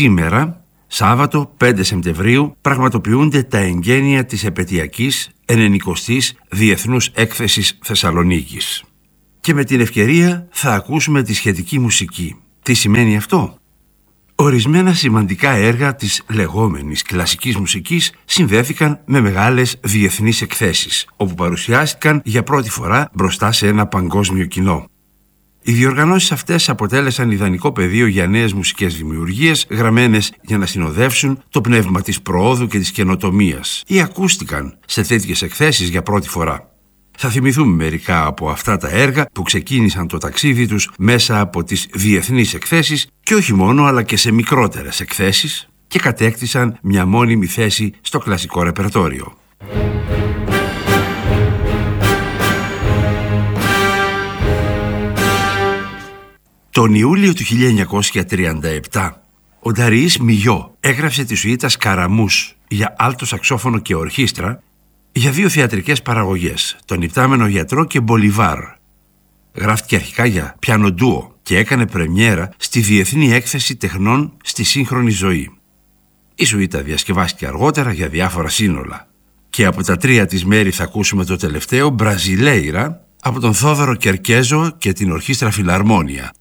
Σήμερα, Σάββατο 5 Σεπτεμβρίου, πραγματοποιούνται τα εγγένεια της επετειακής 90ης Διεθνούς Έκθεσης Θεσσαλονίκης. Και με την ευκαιρία θα ακούσουμε τη σχετική μουσική. Τι σημαίνει αυτό? Ορισμένα σημαντικά έργα της λεγόμενης κλασικής μουσικής συνδέθηκαν με μεγάλες διεθνείς εκθέσεις, όπου παρουσιάστηκαν για πρώτη φορά μπροστά σε ένα παγκόσμιο κοινό. Οι διοργανώσεις αυτές αποτέλεσαν ιδανικό πεδίο για νέες μουσικές δημιουργίες, γραμμένες για να συνοδεύσουν το πνεύμα της προόδου και της καινοτομίας, ή ακούστηκαν σε τέτοιες εκθέσεις για πρώτη φορά. Θα θυμηθούμε μερικά από αυτά τα έργα που ξεκίνησαν το ταξίδι τους μέσα από τις διεθνείς εκθέσεις και όχι μόνο, αλλά και σε μικρότερες εκθέσεις και κατέκτησαν μια μόνιμη θέση στο κλασικό ρεπερτόριο. Τον Ιούλιο του 1937, ο Νταριής Μιγιό έγραψε τη σουίτα Σκαραμούς για άλτο σαξόφωνο και ορχήστρα για 2 θεατρικές παραγωγές, τον Υπτάμενο Γιατρό και Μπολιβάρ. Γράφτηκε αρχικά για πιάνο ντούο και έκανε πρεμιέρα στη Διεθνή Έκθεση Τεχνών στη Σύγχρονη Ζωή. Η σουίτα διασκευάστηκε αργότερα για διάφορα σύνολα. Και από τα 3 της μέρη θα ακούσουμε το τελευταίο, Μπραζιλέιρα, από τον Θόδωρο Κερκέζο και την Ορχήστρα Φιλαρμόνια,